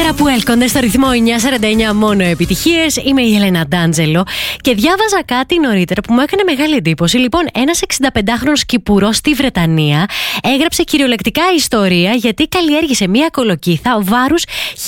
Ωραία που έλκονται στο ρυθμό 949 μόνο επιτυχίες. Είμαι η Έλενα Ντάντζελο και διάβαζα κάτι νωρίτερα που μου έκανε μεγάλη εντύπωση. Λοιπόν, ένας 65χρονος Κυπουρός στη Βρετανία έγραψε κυριολεκτικά ιστορία γιατί καλλιέργησε μια κολοκύθα βάρους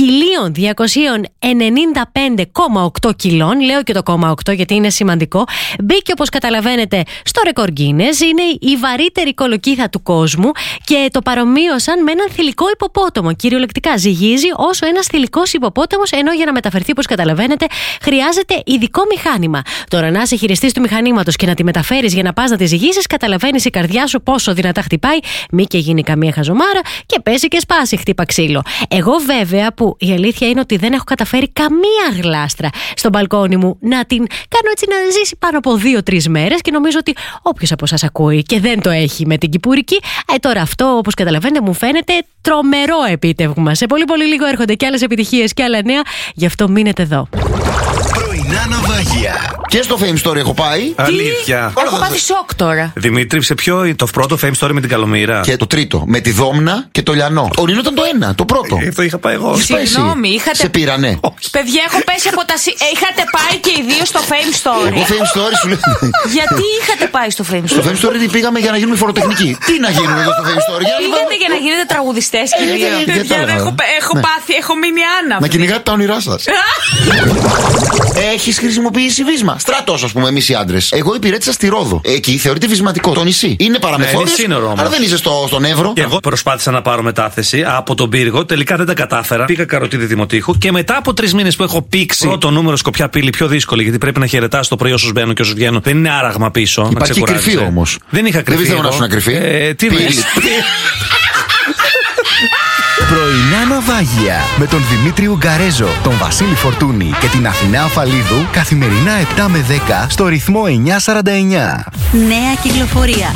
1.295,8 κιλών. Λέω και το 0,8 γιατί είναι σημαντικό. Μπήκε, όπως καταλαβαίνετε, στο ρεκόρ Guinness. Είναι η βαρύτερη κολοκύθα του κόσμου και το παρομοίωσαν με έναν θηλυκό υποπόταμο. Κυριολεκτικά ζυγίζει όσο ένας θηλυκός υποπόταμος, ενώ για να μεταφερθεί, όπως καταλαβαίνετε, χρειάζεται ειδικό μηχάνημα. Τώρα, να είσαι χειριστής του μηχανήματος και να τη μεταφέρεις για να πας να τη ζυγίσεις, καταλαβαίνεις η καρδιά σου πόσο δυνατά χτυπάει, μη και γίνει καμία χαζομάρα και πέσει και σπάσει, χτύπα ξύλο. Εγώ, βέβαια, που η αλήθεια είναι ότι δεν έχω καταφέρει καμία γλάστρα στο μπαλκόνι μου να την κάνω έτσι να ζήσει πάνω από 2-3 μέρες και νομίζω ότι όποιος από εσάς ακούει και δεν το έχει με την κυπουρική, τώρα αυτό, όπως καταλαβαίνετε, μου φαίνεται τρομερό επίτευγμα. Σε πολύ πολύ λίγο έρχονται και άλλες επιτυχίες και άλλα νέα, γι' αυτό μείνετε εδώ. Πρωινά ναυάγια. Και στο Fame Story έχω πάει. Αλήθεια. Έχω πάθει σοκ τώρα. Δημήτρη, σε ποιο το πρώτο Fame Story με την Καλομήρα? Και το τρίτο, με τη Δόμνα και το Λιανό. Ο Νίνο ήταν το ένα, το πρώτο. Αυτό είχα πάει εγώ. Συγγνώμη, είχατε. Σε πήρανε. Παιδιά, έχω πέσει από τα. Είχατε πάει και οι δύο στο Fame Story. Εγώ Fame Story σου λέω. Γιατί είχατε πάει στο Fame Στο Story? Fame Story πήγαμε για να γίνουμε φοροτεχνικοί. Τι να γίνουμε εδώ στο Fame Story? Πήγατε για να γίνετε τραγουδιστές και οι δύο. γιατί Παιδιά, άλλο. έχω πάθει, έχω μείνει άναυδη. Να κυνηγάτε τα όνειρά σας. Έχεις χρησιμοποιήσει βίσμα? Στράτος, ας πούμε, εμείς οι άντρες. Εγώ υπηρέτησα στη Ρόδο. Εκεί θεωρείται βυσματικό. Το νησί. Είναι παραμεθόριος. Αλλά δεν είσαι στον Εύρο. Και εγώ προσπάθησα να πάρω μετάθεση από τον Πύργο. Τελικά δεν τα κατάφερα. Πήγα Καροτίδη Δημοτήχου και μετά από 3 μήνες που έχω πήξει πρώτο νούμερο Σκοπιά Πύλη, πιο δύσκολη γιατί πρέπει να χαιρετάς το πρωί όσους μπαίνουν και όσους βγαίνουν. Δεν είναι άραγμα πίσω. Υπάρχει και κρυφή όμως. Δεν είχα κρυφή. Δεν θέλω να σου να κρυφή. Τι λες? Πρωινά ναυάγια με τον Δημήτρη Ουγκαρέζο, τον Βασίλη Φορτούνη και την Αθηνά Αφαλίδου καθημερινά 7 με 10 στο ρυθμό 949. Νέα κυκλοφορία.